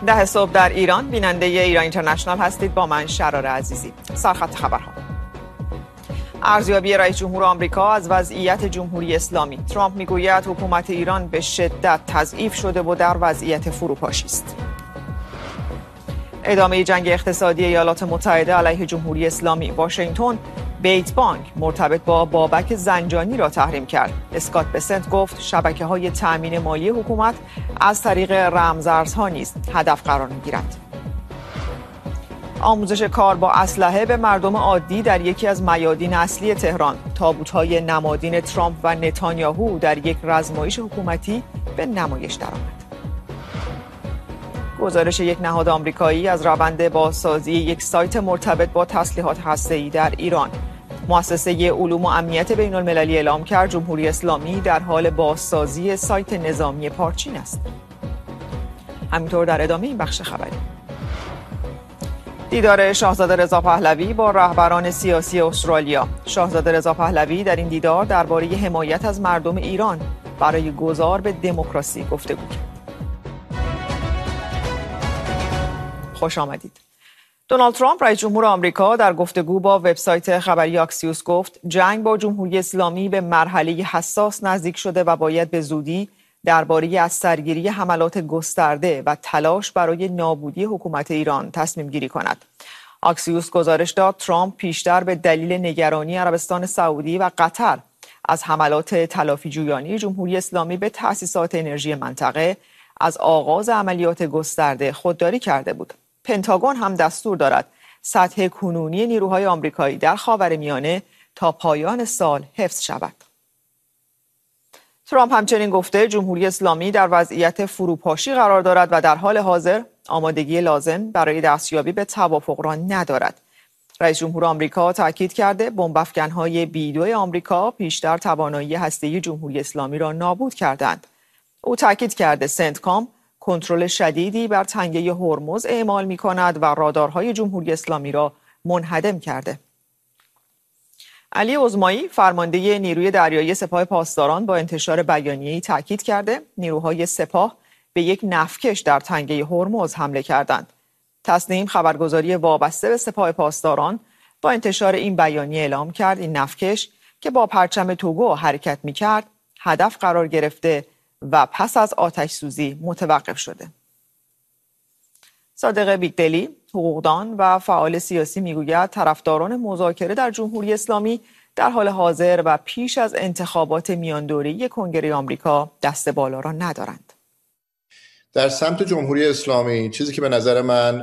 ده صبح در ایران بیننده ایران اینترنشنال هستید. با من شرار عزیزی. سرخط خبرها. ارزیابی رئیس جمهور آمریکا از وضعیت جمهوری اسلامی. ترامپ میگوید حکومت ایران به شدت تضعیف شده و در وضعیت فروپاشی است. ادامه جنگ اقتصادی ایالات متحده علیه جمهوری اسلامی. واشنگتن بیت بانک مرتبط با بابک زنجانی را تحریم کرد. اسکات بسنت گفت شبکه‌های تأمین مالی حکومت از طریق رمزارزها نیز هدف قرار می‌گیرند. آموزش کار با اسلحه به مردم عادی در یکی از میادین اصلی تهران. تابوت‌های نمادین ترامپ و نتانیاهو در یک رزمایش حکومتی به نمایش درآمد. گزارش یک نهاد آمریکایی از روند بازسازی یک سایت مرتبط با تسلیحات هسته‌ای در ایران. مؤسسه علوم و امنیت بین‌المللی اعلام کرد جمهوری اسلامی در حال بازسازی سایت نظامی پارچین است. همینطور در ادامه این بخش خبری دیدار شاهزاده رضا پهلوی با رهبران سیاسی استرالیا. شاهزاده رضا پهلوی در این دیدار درباره حمایت از مردم ایران برای گذار به دموکراسی گفتگو کرد. خوش آمدید. دونالد ترامپ رئیس جمهور آمریکا در گفتگو با وبسایت خبری آکسیوس گفت جنگ با جمهوری اسلامی به مرحله حساس نزدیک شده و باید به زودی درباره از سرگیری حملات گسترده و تلاش برای نابودی حکومت ایران تصمیم گیری کند. آکسیوس گزارش داد ترامپ پیشتر به دلیل نگرانی عربستان سعودی و قطر از حملات تلافی جویانه جمهوری اسلامی به تأسیسات انرژی منطقه از آغاز عملیات گسترده خودداری کرده بود. پنتاگون هم دستور دارد سطح کنونی نیروهای آمریکایی در خاورمیانه تا پایان سال حفظ شود. ترامپ همچنین گفته جمهوری اسلامی در وضعیت فروپاشی قرار دارد و در حال حاضر آمادگی لازم برای دستیابی به توافق را ندارد. رئیس جمهور آمریکا تاکید کرده بمب‌افکن‌های B-2 آمریکا پیشتر توانایی هسته‌ای جمهوری اسلامی را نابود کردند. او تاکید کرده سنتکام کنترل شدیدی بر تنگه هرمز اعمال می‌کند و رادارهای جمهوری اسلامی را منهدم کرده. علی عظمایی فرمانده نیروی دریایی سپاه پاسداران با انتشار بیانیه‌ای تاکید کرده نیروهای سپاه به یک نفتکش در تنگه هرمز حمله کردند. تصنیم خبرگزاری وابسته به سپاه پاسداران با انتشار این بیانیه اعلام کرد این نفتکش که با پرچم توگو حرکت می‌کرد هدف قرار گرفته و پس از آتش سوزی متوقف شده. صادق بیگدلی، حقوقدان و فعال سیاسی میگوید طرفداران مذاکره در جمهوری اسلامی در حال حاضر و پیش از انتخابات میاندوره‌ای کنگره آمریکا دست بالا را ندارند. در سمت جمهوری اسلامی چیزی که به نظر من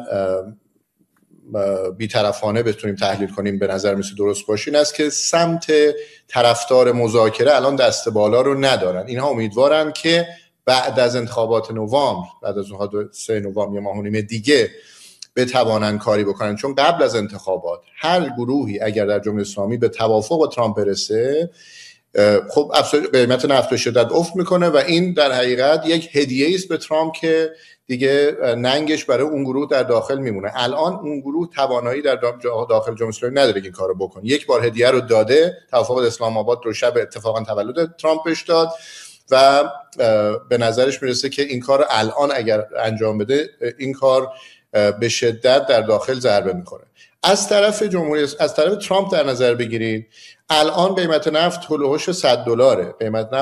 بی‌طرفانه بتونیم تحلیل کنیم به نظر میسه درست باشه این است که سمت طرفدار مذاکره الان دست بالا رو ندارن. اینها امیدوارن که بعد از انتخابات نوامبر، بعد از 3 نوامبر، یه ماه و نیم دیگه بتوانن کاری بکنن، چون قبل از انتخابات هر گروهی اگر در جمهوری اسلامی به توافق با ترامپ برسه خب قیمت نفت به شدت افت میکنه و این در حقیقت یک هدیه است به ترامپ که دیگه ننگش برای اون گروه در داخل میمونه. الان اون گروه توانایی در داخل جمهوری اسلامی نداره که این کارو بکنه. یک بار هدیه رو داده، توافق اسلام آباد رو شب اتفاقا تولد ترامپش داد و به نظرش میرسه که این کار الان اگر انجام بده این کار به شدت در داخل ضربه میخوره. از طرف ترامپ در نظر بگیرید الان قیمت نفت هولوش $100 قیمت نفت